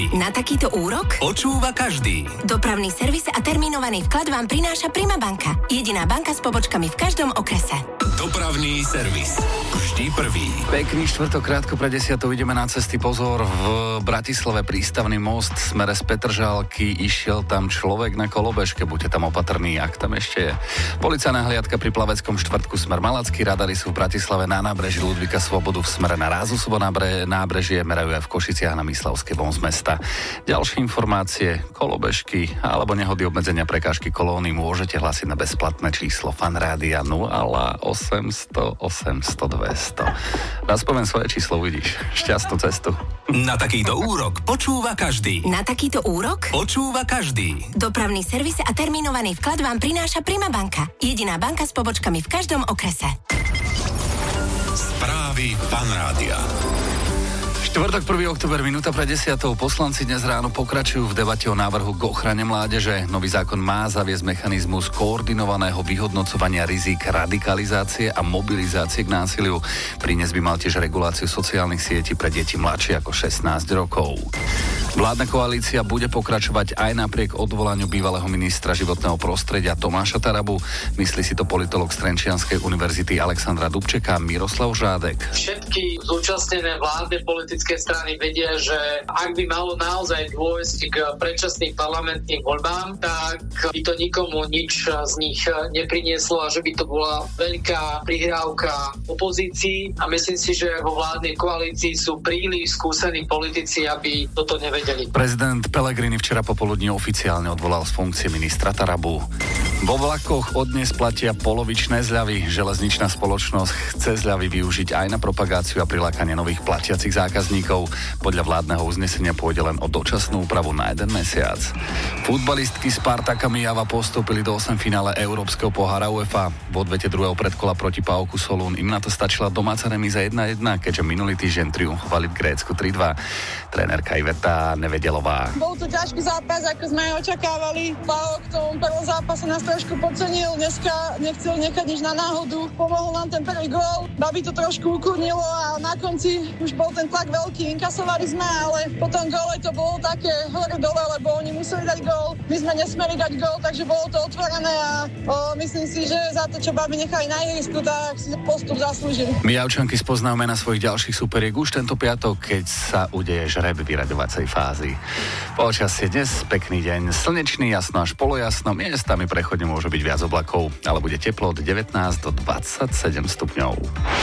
Na takýto úrok počúva každý. Dopravný servis a termínovaný vklad vám prináša Prima banka. Jediná banka s pobočkami v každom okrese. Dopravný servis. Vždy prvý. Pekný štvrtok, krátko pred 10. ideme na cesty. Pozor, v Bratislave prístavný most smere z Petržalky, išiel tam človek na kolobežke, buďte tam opatrní, ak tam ešte je. Policajná hliadka pri Plaveckom štvrtku smer Malacký, radary sú v Bratislave na nábreží Ludvíka Svobodu v smere na Rázusovo nábrežie, merajú aj v Košiciach na Myslavskej von z mesta. Ďalšie informácie, kolobežky alebo nehody, obmedzenia, prekážky kolóny môžete hlásiť na bezplatné číslo Fanrádia 0800 800 200. Raz poviem svoje číslo, uvidíš. Šťastnú cestu. Na takýto úrok počúva každý. Na takýto úrok Počúva každý. dopravný servis a termínovaný vklad vám prináša Prima banka. Jediná banka s pobočkami v každom okrese. Správy Fanrádia. Štvrtok, 1. október, minúta pre 10. Poslanci dnes ráno pokračujú v debate o návrhu k ochrane mládeže. Nový zákon má zaviesť mechanizmus koordinovaného vyhodnocovania rizík radikalizácie a mobilizácie k násiliu. Priniesť by mal tiež reguláciu sociálnych sietí pre deti mladšie ako 16 rokov. Vládna koalícia bude pokračovať aj napriek odvolaniu bývalého ministra životného prostredia Tomáša Tarabu. Myslí si to politolog z Trenčianskej univerzity Alexandra Dubčeka Miroslav Žádek. Všetky zúčastnené vládne politické strany vedia, že ak by malo naozaj dôjsť k predčasným parlamentným voľbám, tak by to nikomu nič z nich neprinieslo a že by to bola veľká prihrávka opozícii. A myslím si, že vo vládnej koalícii sú príliš skúsení politici, aby toto nevedeli. Prezident Pellegrini včera popoludní oficiálne odvolal z funkcie ministra Tarabu. Vo vlakoch od dnes platia polovičné zľavy. Železničná spoločnosť chce zľavy využiť aj na propagáciu a prilákanie nových platiacich zákazníkov. Podľa vládneho uznesenia pôjde len o dočasnú úpravu na 1 mesiac. Futbalistky Spartaka Mijava postúpili do 8 finále Európskeho pohára UEFA. V odvete druhého predkola proti PAOK Solún im na to stačila domáca remíza 1-1, keďže minulý týždeň triumfovali v Grécku 3-2. Trénerka Iveta Nevedelová. Bol to ťažký zápas, ako sme aj očakávali. PAOK v tom prvom zápase nás trošku podcenil. Dneska nechcel nechať nič na náhodu. Pomohol nám ten prvý gól. Babi to trošku ukludnilo a na konci už bol ten tlak veľký. Inkasovali sme, ale po tom góle to bolo také hore-dole, lebo oni museli dať gól. My sme nesmeli dať gól, takže bolo to otvorené a myslím si, že za to, čo babi nechali na ihrisku, tak si postup zaslúžili. Mijavčanky spoznajú mena svojich ďalších superiek už tento piatok, keď sa udeje žreb vyraďovacej fázy. Počasie dnes pekný deň, slnečný, jasno až polojasno, miestami prechodne môže byť viac oblakov, ale bude teplo od 19 do 27 stupňov.